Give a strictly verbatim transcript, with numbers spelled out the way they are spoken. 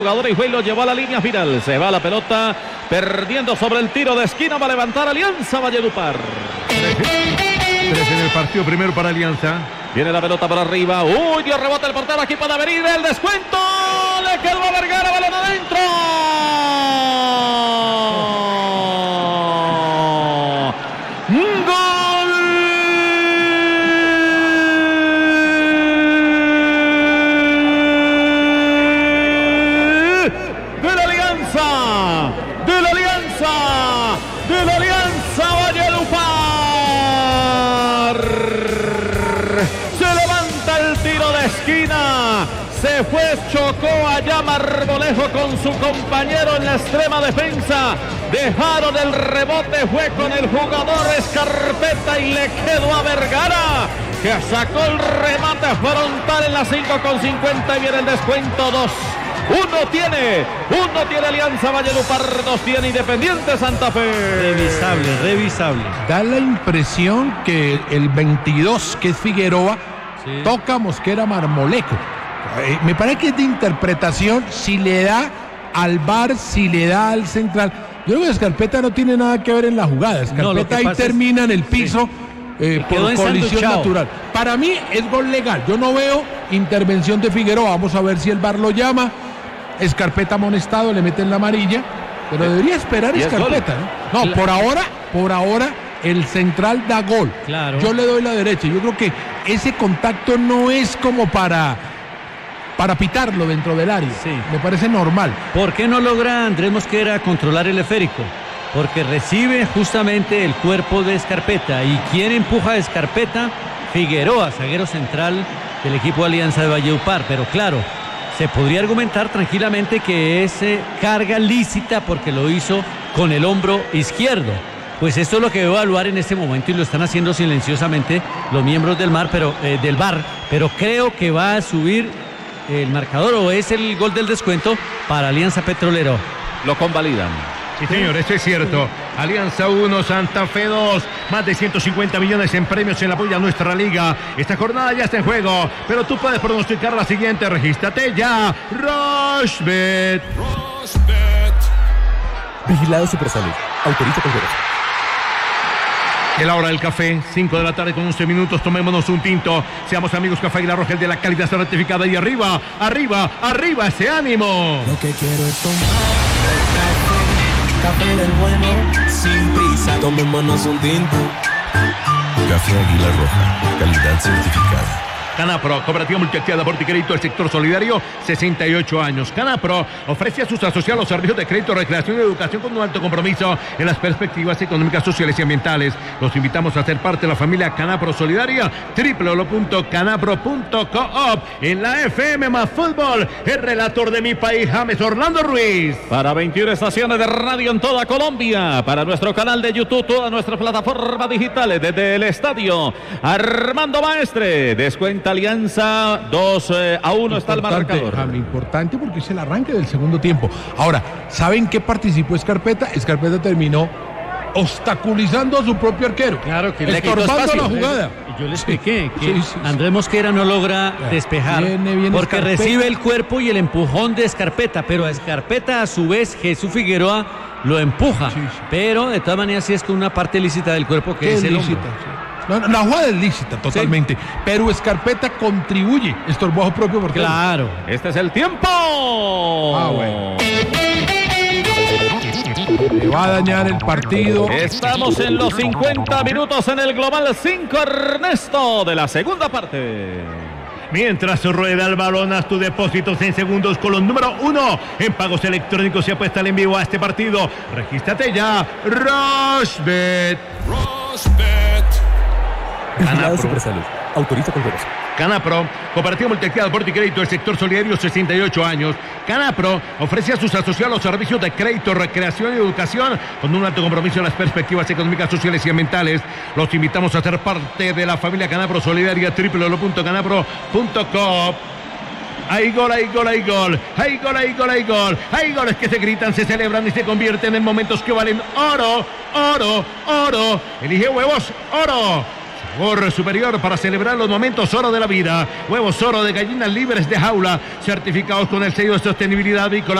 Jugador y lo llevó a la línea final. Se va la pelota perdiendo sobre el tiro de esquina. Va a levantar Alianza Valledupar. Tres en el partido, primero para Alianza. Viene la pelota por arriba. Uy, dio rebote el portero. Aquí puede venir el descuento. Le quedó a Vergara. Balón adentro. De la Alianza, de la Alianza Valledupar. Se levanta el tiro de esquina. Se fue, chocó allá Marmolejo con su compañero en la extrema defensa. Dejaron el rebote, fue con el jugador Escarpeta y le quedó a Vergara, que sacó el remate frontal en la cinco con cincuenta y viene el descuento. Dos. Uno tiene, uno tiene Alianza Valledupar, dos tiene Independiente Santa Fe. Revisable, revisable. Da la impresión que el veintidós, que es Figueroa, sí, toca Mosquera Marmolejo. Eh, me parece que es de interpretación si le da al V A R, si le da al central. Yo creo que Escarpeta no tiene nada que ver en la jugada. Escarpeta no, ahí termina es... en el piso. Sí. Eh, por colisión natural. Para mí es gol legal. Yo no veo intervención de Figueroa. Vamos a ver si el V A R lo llama. Escarpeta amonestado, le meten la amarilla, pero debería esperar Escarpeta, ¿no? No, claro. por ahora, por ahora el central da gol. Claro. Yo le doy la derecha. Yo creo que ese contacto no es como para para pitarlo dentro del área. Sí. Me parece normal. ¿Por qué no logra Andrés Mosquera controlar el esférico? Porque recibe justamente el cuerpo de Escarpeta. ¿Y quién empuja a Escarpeta? Figueroa, zaguero central del equipo Alianza de Valledupar. Pero claro, se podría argumentar tranquilamente que es eh, carga lícita porque lo hizo con el hombro izquierdo. Pues esto es lo que debo evaluar en este momento y lo están haciendo silenciosamente los miembros del, mar, pero, eh, del V A R. Pero creo que va a subir el marcador o es el gol del descuento para Alianza Petrolero. Lo convalidan. Sí, señor, eso es cierto. Alianza uno, Santa Fe dos. Más de ciento cincuenta millones en premios en la apoyo a nuestra liga. Esta jornada ya está en juego, pero tú puedes pronosticar la siguiente. Regístrate ya. Rochbet. Rochbet. Vigilado Supersalud. Autoriza con juegos. Es la hora del café, cinco de la tarde con once minutos, tomémonos un tinto, seamos amigos. Café Águila Roja, el de la calidad certificada, y arriba, arriba, arriba ese ánimo. Lo que quiero es tomar café, café del bueno, sin prisa, tomémonos un tinto. Café Águila Roja, calidad certificada. Canapro, cooperativa multiactiva de crédito del sector solidario, sesenta y ocho años. Canapro ofrece a sus asociados servicios de crédito, recreación y educación con un alto compromiso en las perspectivas económicas, sociales y ambientales. Los invitamos a ser parte de la familia Canapro Solidaria. doble u doble u doble u punto canapro punto coop. En la F M más fútbol, el relator de mi país, James Orlando Ruiz. Para veintiuna estaciones de radio en toda Colombia, para nuestro canal de YouTube, todas nuestras plataformas digitales, desde el estadio Armando Maestre. Descuenta Alianza dos a uno, está el marcador. Jaime, importante porque es el arranque del segundo tiempo. Ahora, ¿saben qué participó Escarpeta? Escarpeta terminó obstaculizando a su propio arquero. Claro, que estorbando la jugada. Yo le expliqué que sí, sí, sí. Andrés Mosquera no logra despejar viene, viene porque Escarpeta. Recibe el cuerpo y el empujón de Escarpeta, pero a Escarpeta a su vez Jesús Figueroa lo empuja. Sí, sí. Pero de todas maneras sí es con una parte lícita del cuerpo que es el lícita, hombro. Sí. No, no, la jugada es lícita totalmente, sí, pero Escarpeta contribuye, estorbó propio porque claro, este es el tiempo. Ah, bueno. Le va a dañar el partido. Estamos en los cincuenta minutos en el Global cinco, Ernesto, de la segunda parte. Mientras rueda el balón, haz tus depósitos en segundos con los número uno en pagos electrónicos y apuesta en vivo a este partido. Regístrate ya. Rochbet. Rochbet. Vigilado Supersalud. Autoriza con juegos. Canapro, cooperativa multiactiva de y crédito del sector solidario, sesenta y ocho años. Canapro ofrece a sus asociados los servicios de crédito, recreación y educación con un alto compromiso en las perspectivas económicas, sociales y ambientales. Los invitamos a ser parte de la familia Canapro Solidaria. doble u doble u doble u punto canapro punto coop. Hay gol, hay gol, hay gol, hay gol, hay gol, hay gol, hay goles que se gritan, se celebran y se convierten en momentos que valen oro, oro, oro. Elige huevos, oro. sabor superior para celebrar los momentos oro de la vida. Huevos oro de gallinas libres de jaula, certificados con el sello de sostenibilidad avícola.